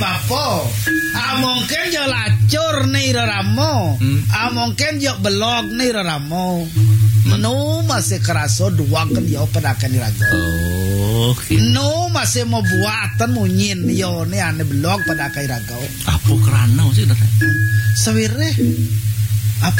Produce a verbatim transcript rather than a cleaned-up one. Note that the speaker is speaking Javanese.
bapo. Ah mungkin yo lacur nih ramo. Ah mungkin yo belok nih ramo. No masih kerasa duakan yo pedakan raga. Oh. No masih mau buatan munyin yo nih ane belok pedakan raga. Apa kerana sih? Sawire